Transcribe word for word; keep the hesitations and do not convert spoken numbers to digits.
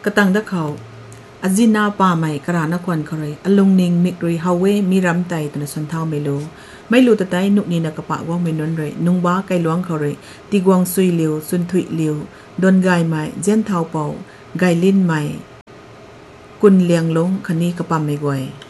กระตังดะเขาอจินาป่าใหม่กระนครครอลงนิงมิกรีฮาวเวมีรำไตตนสันเท้าไม่รู้ไม่รู้แต่ใจนุกนีนักปะว่างไม่นนเลยนุ่งบ้าไกลหลวงเขาเลยตีกวางซุยเลียวสุนทุยเลียวโดนไกใหม่เจนเท้าเป่าไกลิ้นใหม่กุนเลียงลงคันนี้กระปั๊มไม่ไหว